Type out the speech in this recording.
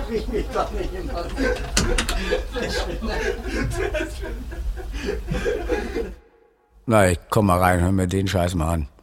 Ich mich doch nicht immer. Na, ich komm mal rein, hör mir den Scheiß mal an.